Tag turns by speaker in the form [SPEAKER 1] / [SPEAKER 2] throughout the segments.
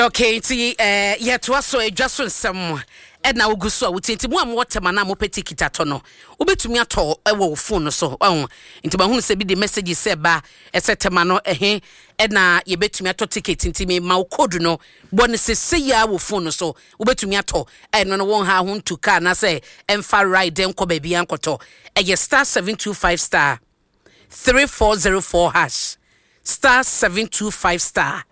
[SPEAKER 1] Okay, ti yet was so just some na oguso a wutinti mu am wotema na mo peti kitato no obetumi ato ewo phone so nti ba hunu se bi the message se ba esetema no na ye betumi ato ticket nti me ma code no bone se ya wo phone so obetumi ato no won ha ho to car na se emfa ride enko ba bia nkoto eye star 725 star 3404 hash star 725 star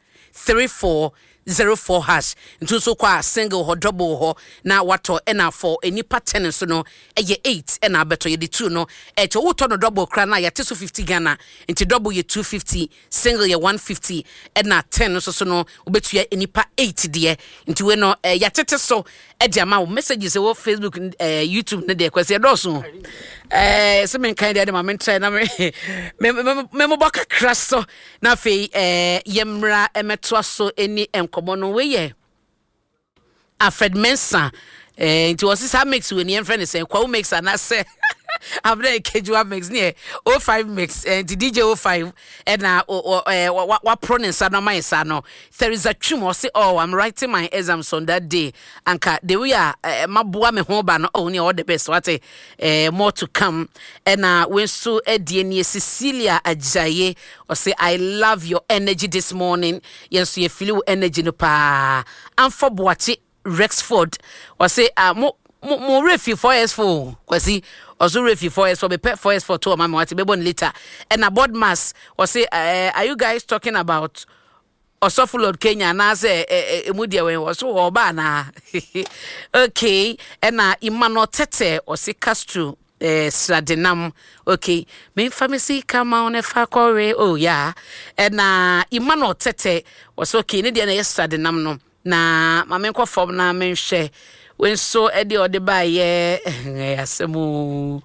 [SPEAKER 1] 3404 hash into so kwa single ho double ho na wato ena for any pattern so no eye 8 ena beto ye the 2 no echo wo to no double kra na ya teso 50 Ghana into double ye 250 single ye 150 ena 10 so no obetu ya enipa 8 de into we no ya tete so e ma messages wo Facebook YouTube ne de kwese do so so men kind de ma men try na me boka kraso na fe yemra emeto so eni enkomo we ye Alfred Mensah it was this mix when your friend is saying kwa mix and I say I'm not Kejua mix near 05 mix and the DJ 05 and what pronouns are my son. There is a tumor say I'm writing my exams on that day and the we are my boy me home ban only all the best what more to come and when so DNA Cecilia Ajaye or say I love your energy this morning yes you feel energy no pa and for boachi Rexford or say mo refi 4S4 kwasi also refi 4S4 be pet 4S4 to mama what be born later and about mass or say are you guys talking about Osofo Lord Kenya na say emudia we was so oba na okay and Emmanuel Tete or say Castro Sradenam okay me pharmacy come on a fakore oh yeah and Emmanuel Tete was okay ne dia na Sradenam no na mamenkwa form na menhwe when so edi ode ba ye asemu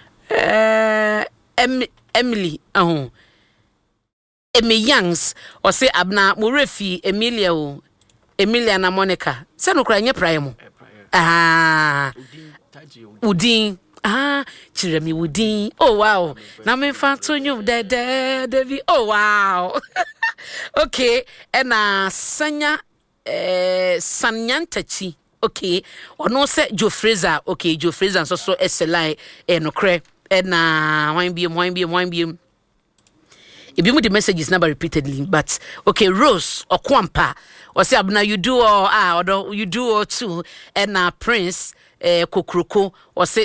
[SPEAKER 1] Emily Emi Youngs or say abna murefi Emilia na Monica se no kra nye praye mu udin chiremi udin oh wow na me fa tonyo de oh wow okay na sanya Sanyantachi okay ono se Joe Fraser okay Joe Fraser so SLI no kre na wan bi ebi mu the messages number repeatedly but okay Rose Okwampa or say abna you do or you do or too and Prince Kokroko or say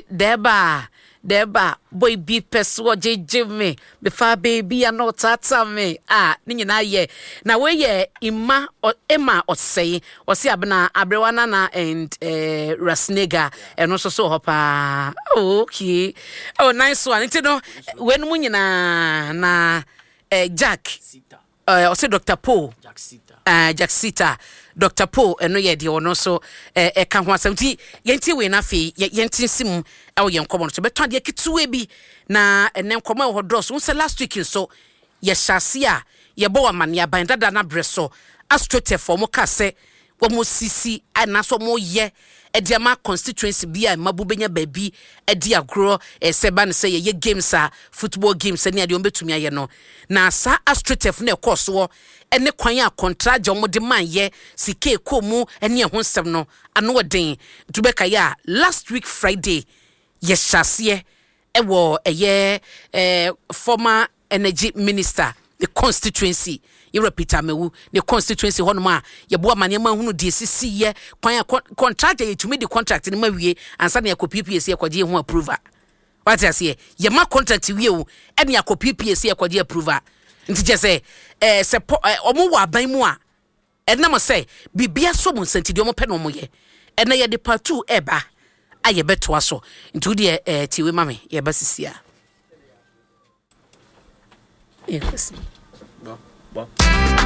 [SPEAKER 1] Deba boy be peso jeje me before baby and not tata me ni nyina ye na we ye Emma or say or see abna Abrewanana and Rasnega and also so hopa okay nice one you know when mu nyina na Jack or say Dr. Paul Jack Sita Dr. Paul eno ye de ono so ka ho asamti yenti we na fe yenti sim e ye nkomo so beto de kituwe bi na ene nkomo e hodros so last week so ye hyase a ye bo amane aban dada na breso astrote for mo ka se wo mo sisi ana so mo ye ediama constituency bia mabu benya baby edi agro seba ne say ye games football games ne ade ombetumi aye no na sa astrotef na course wo ene kwan a contract jo de man ye sike komu ene ho nsem no ano odin tubeka ya last week Friday ye hyase ewo former energy minister the constituency Peter Mewu the constituency honoma ye bo amane ma hunu de sisi ye kwan contract ye tumi the contract ni mawie ansa na yakọ PPS ye kwaje ho approval what I say ye ma contract wie o ene yakọ PPS ye kwaje approval nti je say se omo wa ban mu a ene mo say bibia so mo santidi omo pe no mo ye ene ye de part 2 eba aye beto aso nti de tiwe mame ye ba sisia yes. Well.